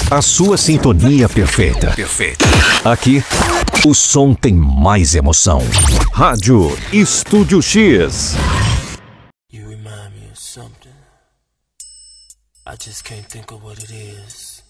A sua sintonia perfeita. Aqui, o som tem mais emoção. Rádio Estúdio X. You remind me of something. I just can't think of what it is.